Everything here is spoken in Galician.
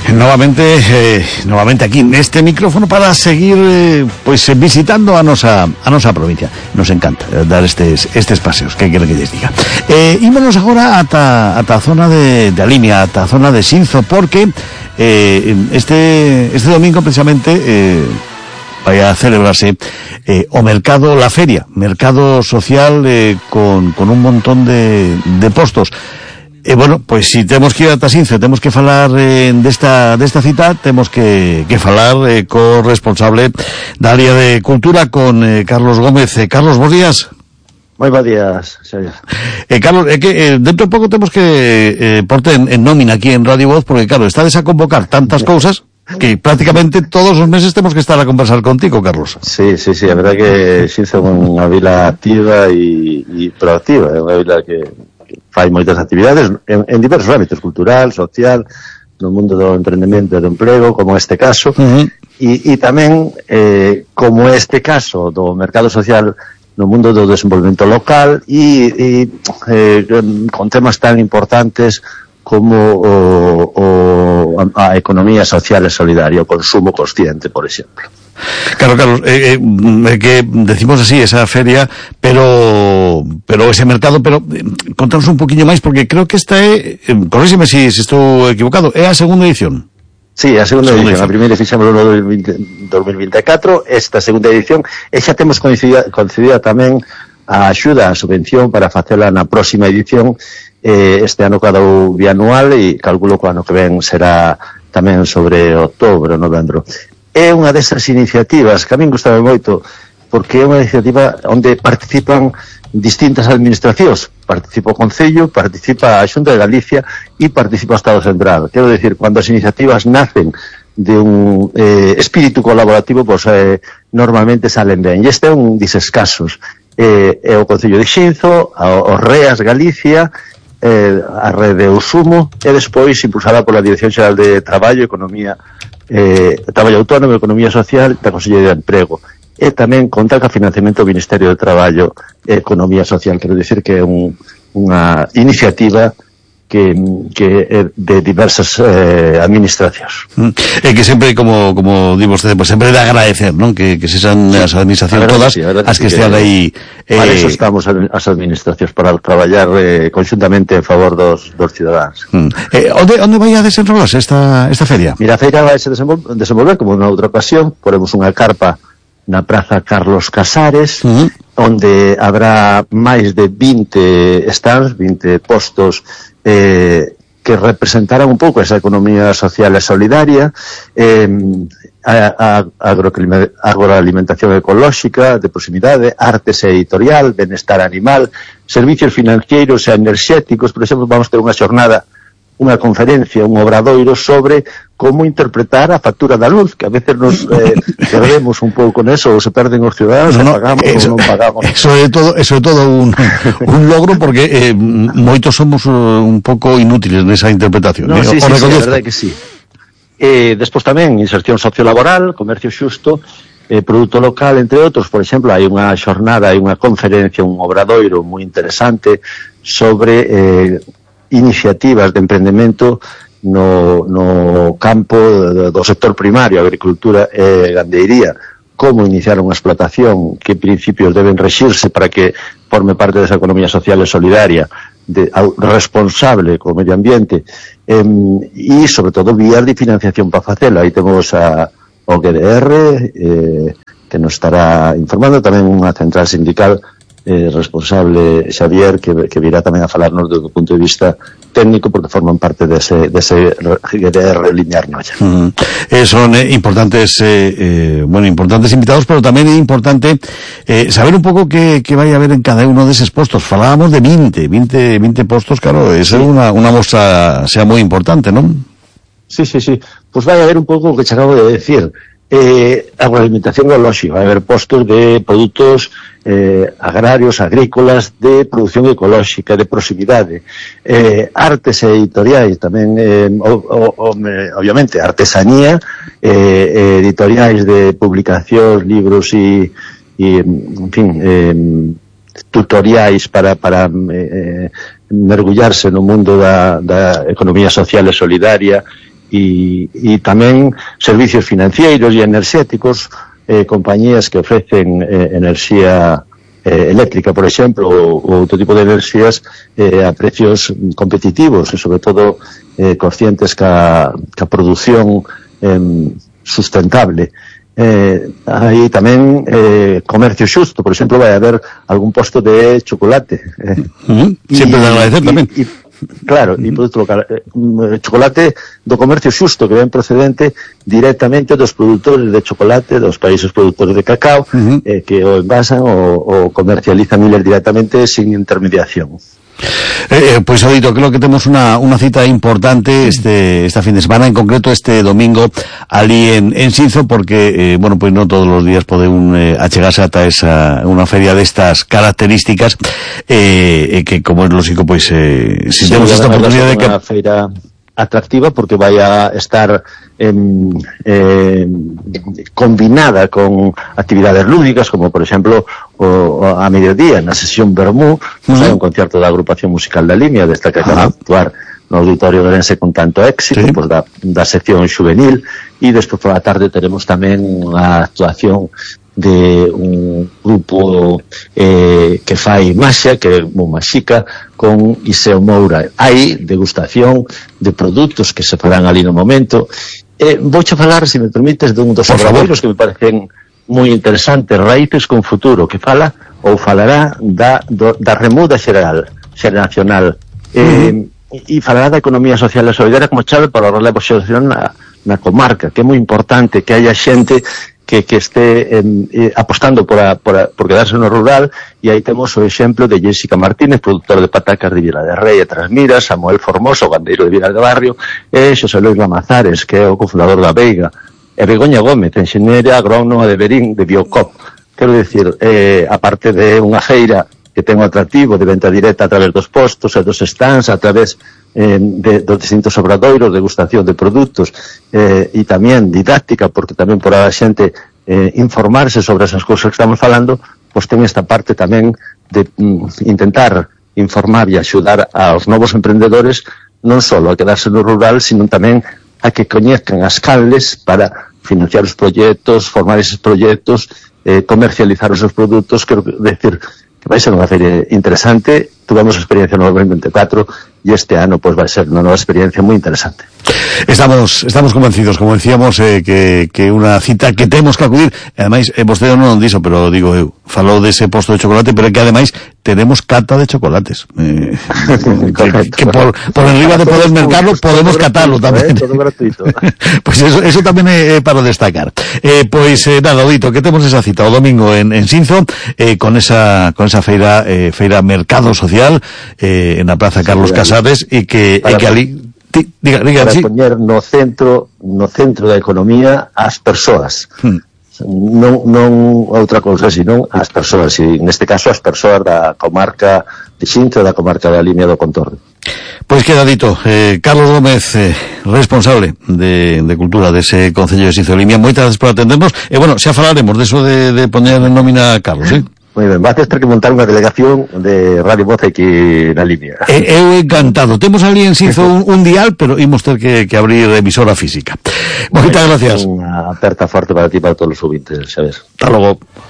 Novamente aquí neste micrófono para seguir visitando a nosa provincia. Nos encanta dar estes paseos, que quere que lles diga. Ímonos agora ata a zona de Alimia, ata a zona de Xinzo, porque este domingo precisamente vai a celebrarse o mercado, la feria, mercado social con un montón de postos. Bueno, pois si temos que ir ata Xinzo, temos que falar desta cita, temos que falar co responsable da área de cultura, con Carlos Gómez. Carlos, bons días. Moi bons días, Xavier. Carlos, é que dentro de pouco temos que porte en nómina aquí en Radio Voz, porque claro, estades a convocar tantas cousas que prácticamente todos os meses temos que estar a conversar contigo, Carlos. Sí, a verdad que Xinzo é unha vila activa e proactiva, é unha vila que fai moitas actividades en diversos ámbitos, cultural, social, no mundo do emprendemento e do emprego, como este caso, e tamén, como este caso do mercado social no mundo do desenvolvemento local e con temas tan importantes como a economía social e solidaria, o consumo consciente, por exemplo. Claro, Carlos, que decimos así, esa feria, pero ese mercado, pero contanos un poquinho máis, porque creo que esta corríxeme se estou equivocado, é a segunda edición. Sí, a segunda edición. A primeira fixamos no 2024, esta segunda edición, e xa temos concedida tamén a axuda, a subvención para facela na próxima edición. Este ano quedou bianual e calculo que o ano que ven será tamén sobre outubro, novembro. É unha desas iniciativas que a min gustaba moito, porque é unha iniciativa onde participan distintas administracións. Participa o Concello, participa a Xunta de Galicia e participa o Estado Central. Quero dicir, cando as iniciativas nacen de un espírito colaborativo, pois normalmente salen ben. E este é un dises casos. É o Concello de Xinzo, o REAS Galicia, a Rede Usumo, e despois impulsada pola Dirección Xeral de Traballo, Economía, Traballo Autónomo, Economía Social da Consellería de Emprego, e tamén conta co financiamento do Ministerio de Traballo e Economía Social. Quero dicir que é unha iniciativa que é de diversas administracións. É que sempre, como di vostede, pues sempre de agradecer, non? Que sexan as administracións todas as que estean aí. Para eso estamos as administracións, para traballar conxuntamente en favor dos cidadáns. Onde vai a desenrolarse esta feria? Mira, a feira vai se desenvolver como na outra ocasión. Poremos unha carpa na Praza Carlos Casares, onde habrá máis de 20 stands, 20 postos que representarán un pouco esa economía social e solidaria, agroalimentación ecolóxica de proximidade, artes e editorial, benestar animal, servicios financeiros e enerxéticos. Por exemplo, vamos ter unha xornada, unha conferencia, un obradoiro sobre como interpretar a factura da luz, que a veces nos perdemos un pouco neso, ou se perden os ciudadanos, pagamos ou non pagamos. Eso é todo un logro, porque moitos somos un pouco inútiles nesa interpretación. Sí, a verdade que sí. Despois tamén, inserción sociolaboral, comercio xusto, produto local, entre outros. Por exemplo, hai unha xornada, hai unha conferencia, un obradoiro moi interesante sobre iniciativas de emprendemento no campo do sector primario, agricultura e gandeiría, como iniciar unha explotación, que principios deben rexirse para que forme parte desa economía social e solidaria, responsable co medio ambiente, e sobre todo vías de financiación para facelo. Aí temos o GDR, que nos estará informando, tamén unha central sindical responsable, Xavier, que virá tamén a falarnos do punto de vista técnico, porque forman parte dese GDR linear Noia. Son importantes invitados, pero tamén é importante saber un pouco que vai haber en cada uno deses postos. Falábamos de 20 postos, claro, é unha mostra sea moi importante, non? Sí. Pois vai haber un pouco o que che acabo de decir. Agroalimentación ecolóxica, vai haber postos de produtos agrarios, agrícolas, de producción ecolóxica, de proximidade, artes editoriais tamén, obviamente artesanía, editoriais de publicacións, libros e en fin, tutoriais para mergullarse no mundo da economía social e solidaria, tamén servicios financeiros e enerxéticos, compañías que ofrecen enerxía eléctrica, por exemplo, ou outro tipo de enerxías a precios competitivos e, sobre todo, conscientes ca produción sustentable. Aí tamén comercio xusto, por exemplo, vai haber algún posto de chocolate. Sempre de agradecer tamén. Claro, e produto local, chocolate do comercio xusto, que ven procedente directamente dos produtores de chocolate dos países produtores de cacao, que o envasan ou comercializan eles directamente sin intermediación. Pois, Adito, creo que temos unha cita importante esta fin de semana, en concreto este domingo ali en Sinzo, porque bueno, pois non todos os días poden achegarse ata unha feria destas características, que, como é lógico, pois si temos esta oportunidade de que unha feira atractiva, porque vai a estar combinada con actividades lúdicas, como por exemplo a mediodía na sesión Bermú, hai un concierto da agrupación musical da Limia, desta que acaba de actuar no Auditorio de Ourense con tanto éxito, pois da sección juvenil, e despois por a tarde teremos tamén a actuación de un grupo que fai maxia, que é Mumaxica, con Iseo Moura. Hai degustación de produtos que se farán ali no momento. Vouche falar, se me permites, dun dos obradoiros que me parecen moi interesantes, Raíces con Futuro, que fala ou falará da remuda xeracional, e falará da economía social e solidaria como chave para o relevo xeracional na comarca, que é moi importante que haya xente que este apostando por quedarse no rural, e aí temos o exemplo de Jessica Martínez, productora de patacas de Vila de Rei e Trasmiras, Samuel Formoso, gandeiro de Vila de Barrio, e Xosé Luis Lamazares, que é o cofundador da Veiga, e Begoña Gómez, enxeñera agrónoma de Berín, de Biocop. Quero dicir, aparte de unha feira que ten o atractivo de venta directa a través dos postos e dos stands, a través dos distintos obradoiros, degustación de produtos, e tamén didáctica, porque tamén por a xente informarse sobre esas cousas que estamos falando, pois ten esta parte tamén de intentar informar e axudar aos novos emprendedores non só a quedarse no rural, sino tamén a que coñezcan as canles para financiar os proxectos, formar eses proxectos, comercializar os seus produtos. Quero decir que vai ser unha feria interesante. Tuvemos experiencia no 2024 e este ano pois vai ser unha nova experiencia moi interesante. Estamos convencidos, como decíamos, que unha cita que temos que acudir. Ademais, vostede non dixo, pero digo eu, falou dese posto de chocolate, pero é que ademais tenemos cata de chocolates, que por enriba de poder mercarlo podemos catarlo tamén, todo gratuito. Pois eso tamén é para destacar. Pois nada, Odito, que temos esa cita o domingo en Sinzo, con esa feira Mercado Social en la Plaza Carlos Casares, e que ali diga, para sí, poñer no centro da economía as persoas, non outra cousa, sino as persoas, e neste caso as persoas da comarca de Sinzo, da comarca da Limia do Contorno. Pois queda dito. Carlos Gómez, responsable de Cultura dese Concello de Sinzo de Limia, moitas gracias por atendernos, e bueno, xa falaremos deso de poñer en nómina a Carlos, Moi ben, vas a ter que montar unha delegación de Radio Voz aquí na Limia. Eu encantado. Temos ali en Sinzo un dial, pero imos ter que abrir emisora física. Moitas gracias. Unha aperta forte para ti e para todos os ouvintes, xa ves. Hasta logo.